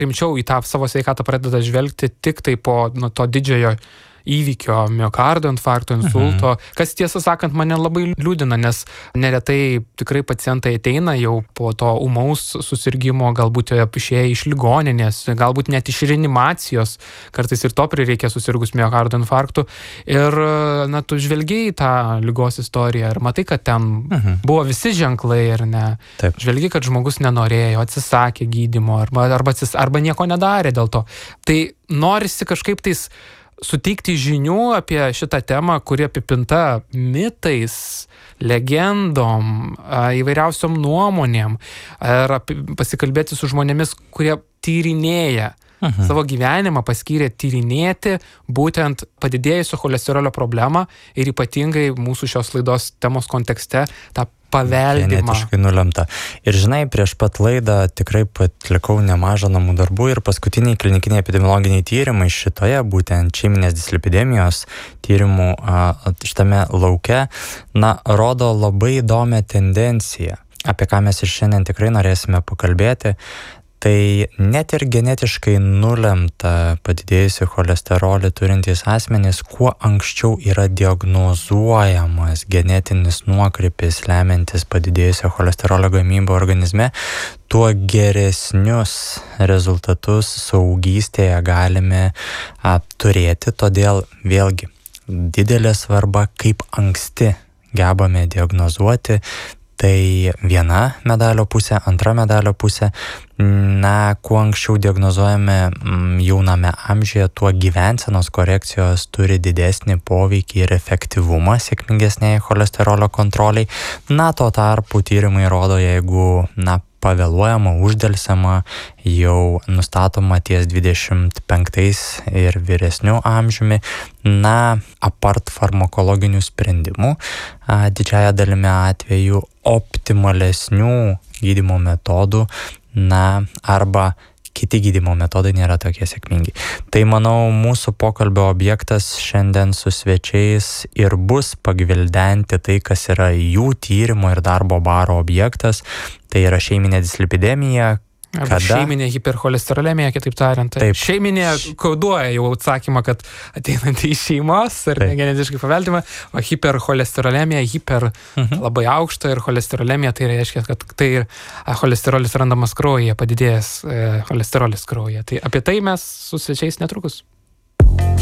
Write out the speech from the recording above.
rimčiau į tą savo sveikatą pradeda žvelgti tik tai po to didžiojo įvykio, miokardo infarkto, insulto, kas tiesą sakant mane labai liūdina, nes neretai tikrai pacientai ateina jau po to ūmaus susirgimo, galbūt išėję iš ligoninės, galbūt net iš reanimacijos, kartais ir to prireikia susirgus miokardo infarktu. Ir tu žvelgiai į tą ligos istoriją ir matai, kad ten buvo visi ženklai, ar ne? Taip. Žvelgi, kad žmogus nenorėjo, atsisakė gydymo arba nieko nedarė dėl to. Tai norisi kažkaip tais suteikti žinių apie šitą temą, kuri apipinta mitais, legendom, įvairiausiom nuomonėm, ir pasikalbėti su žmonėmis, kurie tyrinėja savo gyvenimą, paskyrė tyrinėti būtent padidėjusio cholesterolio problemą ir ypatingai mūsų šios laidos temos kontekste tą paveldimą. Genetiškai nulemta. Ir žinai, prieš pat laidą tikrai atlikau nemažą namų darbų ir paskutiniai klinikiniai epidemiologiniai tyrimai šitoje būtent šeiminės dislipidemijos tyrimų šitame lauke, rodo labai įdomią tendenciją, apie ką mes ir šiandien tikrai norėsime pakalbėti. Tai net ir genetiškai nulemta padidėjusi cholesterolį turintys asmenys, kuo anksčiau yra diagnozuojamas genetinis nuokrypis lemiantis padidėjusio cholesterolio gamybą organizme, tuo geresnius rezultatus saugystėje galime turėti. Todėl vėlgi didelė svarba, kaip anksti gebame diagnozuoti. Tai viena medalio pusė, antra medalio pusė. Kuo anksčiau diagnozuojame jauname amžiuje, tuo gyvensenos korekcijos turi didesnį poveikį ir efektyvumą sėkmingesnei cholesterolio kontroliai. Tuo tarpu tyrimai rodo, jeigu pavėluojama, uždelsiama, jau nustatoma ties 25 ir vyresniu amžiumi, apart farmakologinių sprendimų, didžiąją dalimi atvejų optimalesnių gydymo metodų, arba kiti gydymo metodai nėra tokie sėkmingi. Tai manau, mūsų pokalbio objektas šiandien su svečiais ir bus pagvildenti tai, kas yra jų tyrimo ir darbo baro objektas. Tai yra šeiminė dislipidemija. Šeiminė hipercholesterolemija, kitaip tariant. Taip. Šeiminė koduoja jau atsakymą, kad ateinanti iš šeimos ir genetiškai paveldima, o hipercholesterolemija, labai aukšta ir cholesterolемija, tai reiškia, kad tai cholesterolis randamas kraujyje, padidėjęs cholesterolis kraujyje. Tai apie tai mes su svečiais netrukus.